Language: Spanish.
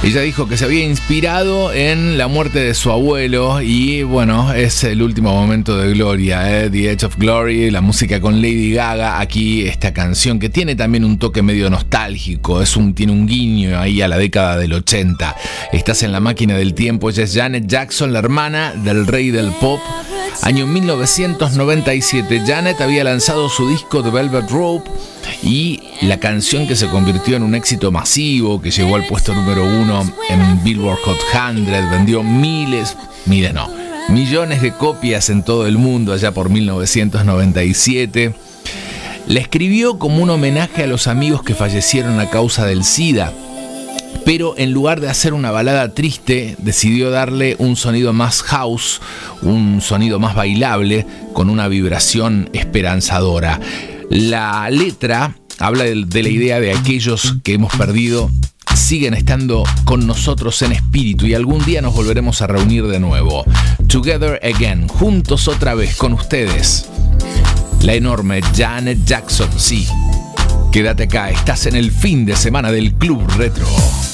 Ella dijo que se había inspirado en la muerte de su abuelo y bueno, es el último momento de gloria, The Edge of Glory, la música con Lady Gaga. Aquí esta canción que tiene también un toque medio nostálgico, tiene un guiño ahí a la década del 80. Estás en la máquina del tiempo. Ella es Janet Jackson, la hermana del rey del pop. Año 1997, Janet había lanzado su disco The Velvet Rope y la canción que se convirtió en un éxito masivo, que llegó al puesto número 1 en Billboard Hot 100, vendió millones de copias en todo el mundo allá por 1997. La escribió como un homenaje a los amigos que fallecieron a causa del SIDA. Pero en lugar de hacer una balada triste, decidió darle un sonido más house, un sonido más bailable, con una vibración esperanzadora. La letra habla de la idea de aquellos que hemos perdido siguen estando con nosotros en espíritu y algún día nos volveremos a reunir de nuevo. Together Again, juntos otra vez con ustedes. La enorme Janet Jackson, sí. Quédate acá, estás en el fin de semana del Club Retro.